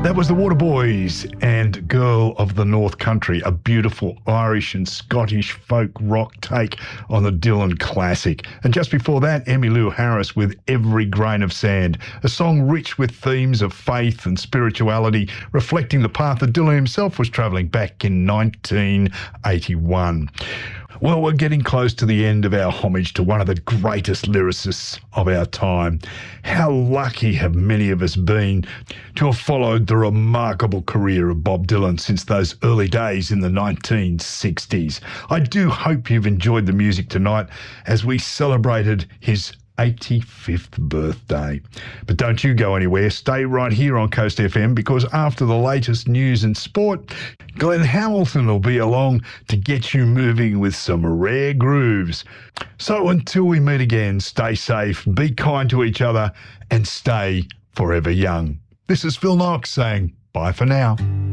That was the Waterboys and Girl of the North Country, a beautiful Irish and Scottish folk rock take on the Dylan classic. And just before that, Emmylou Harris with Every Grain of Sand, a song rich with themes of faith and spirituality, reflecting the path that Dylan himself was travelling back in 1981. Well, we're getting close to the end of our homage to one of the greatest lyricists of our time. How lucky have many of us been to have followed the remarkable career of Bob Dylan since those early days in the 1960s. I do hope you've enjoyed the music tonight as we celebrated his 85th birthday. But don't you go anywhere. Stay right here on Coast FM, because after the latest news and sport, Glenn Hamilton will be along to get you moving with some rare grooves. So until we meet again, stay safe, be kind to each other, and stay forever young. This is Phil Knox saying bye for now.